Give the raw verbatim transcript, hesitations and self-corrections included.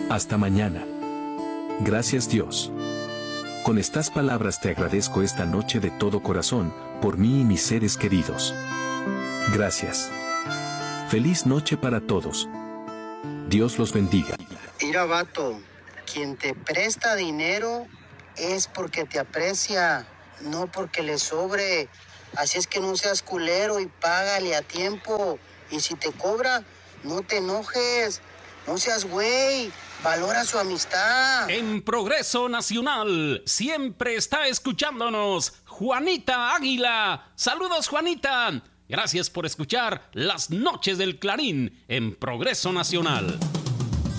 Hasta mañana. Gracias, Dios. Con estas palabras te agradezco esta noche de todo corazón, por mí y mis seres queridos. Gracias. Feliz noche para todos. Dios los bendiga. Mira, vato, quien te presta dinero es porque te aprecia, no porque le sobre. Así es que no seas culero y págale a tiempo. Y si te cobra, no te enojes. No seas güey. Valora su amistad. En Progreso Nacional siempre está escuchándonos Juanita Águila. Saludos, Juanita. Gracias por escuchar Las Noches del Clarín en Progreso Nacional.